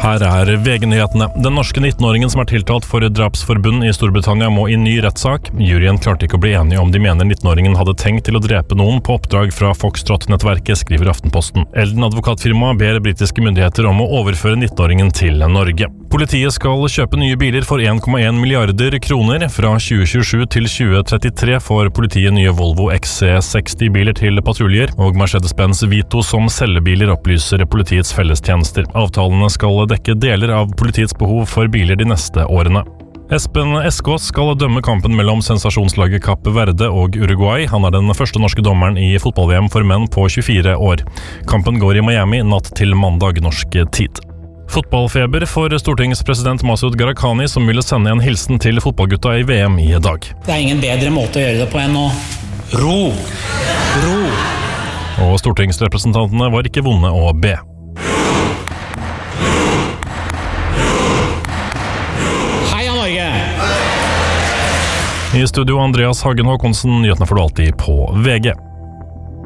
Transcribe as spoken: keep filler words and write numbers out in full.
Her er V G-nyhetene. Den norske nittenåringen som er tiltalt for drapsforbund i Storbritannia må i ny rettssak. Juryen klarte ikke å bli enige om de mener nittenåringen hadde tenkt til å drepe noen på oppdrag fra Foxtrot-nettverket, skriver Aftenposten. Elden advokatfirma ber britiske myndigheter om å overføre nittenåringen til Norge. Politiet skal kjøpe nye biler for en komma en milliarder kroner. Fra tjue tjuesju til tjue trettitre får politiet nye Volvo X C seksti biler til patruljer, og Mercedes-Benz Vito som selgebiler, opplyser politiets fellestjenester. Avtalene skal dekke deler av politiets behov for biler de neste årene. Espen Eskås skal dømme kampen mellom sensasjonslaget Kapp Verde og Uruguay. Han er den første norske dommeren i fotball-V M for menn på tjuefire år. Kampen går i Miami natt til mandag norsk tid. Fotballfeber for stortingspresident Masud Gharahkhani, som ville sende en hilsen til fotballgutta i V M i dag. Det er ingen bedre måte å gjøre det på enn å ro, ro. Og stortingsrepresentantene var ikke vonde å be. Heia Norge! I studio Andreas Hagen Håkonsen, nyhetene får du alltid på V G.